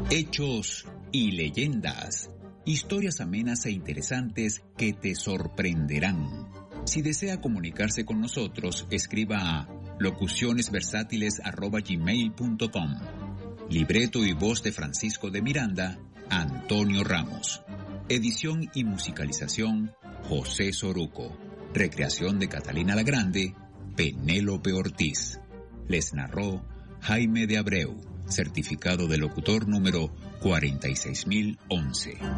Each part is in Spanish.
Hechos y leyendas. Historias amenas e interesantes que te sorprenderán. Si desea comunicarse con nosotros, escriba a locucionesversátiles@gmail.com. Libreto y voz de Francisco de Miranda, Antonio Ramos. Edición y musicalización, José Soruco. Recreación de Catalina la Grande, Penélope Ortiz. Les narró Jaime de Abreu. Certificado de locutor número 46011.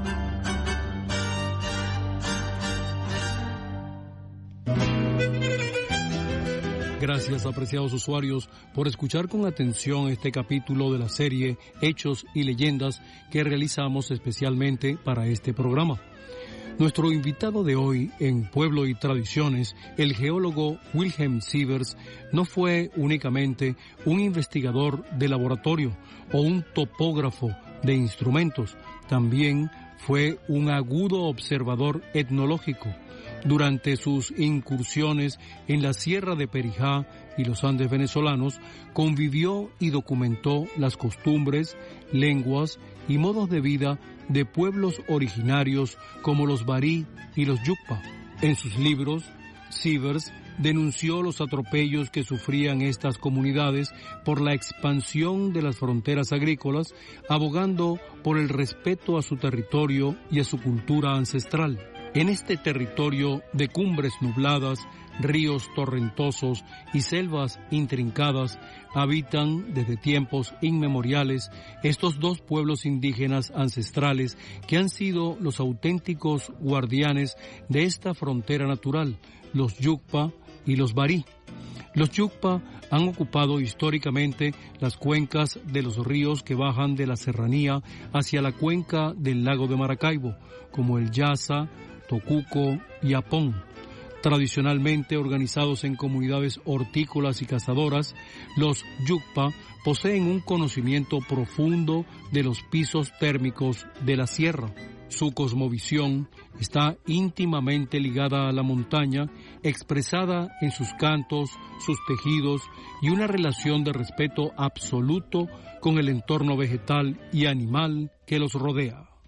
Gracias, apreciados usuarios, por escuchar con atención este capítulo de la serie Hechos y Leyendas que realizamos especialmente para este programa. Nuestro invitado de hoy en Pueblo y Tradiciones, el geólogo Wilhelm Sievers, no fue únicamente un investigador de laboratorio o un topógrafo de instrumentos, también fue un agudo observador etnológico. Durante sus incursiones en la Sierra de Perijá y los Andes venezolanos, convivió y documentó las costumbres, lenguas y modos de vida de pueblos originarios como los Barí y los Yukpa. En sus libros, Sievers denunció los atropellos que sufrían estas comunidades por la expansión de las fronteras agrícolas, abogando por el respeto a su territorio y a su cultura ancestral. En este territorio de cumbres nubladas, ríos torrentosos y selvas intrincadas, habitan desde tiempos inmemoriales estos dos pueblos indígenas ancestrales que han sido los auténticos guardianes de esta frontera natural, los Yukpa y los Barí. Los Yukpa han ocupado históricamente las cuencas de los ríos que bajan de la serranía hacia la cuenca del lago de Maracaibo, como el Yasa, Tocuco y Apón. Tradicionalmente organizados en comunidades hortícolas y cazadoras, los Yukpa poseen un conocimiento profundo de los pisos térmicos de la sierra. Su cosmovisión está íntimamente ligada a la montaña, expresada en sus cantos, sus tejidos y una relación de respeto absoluto con el entorno vegetal y animal que los rodea.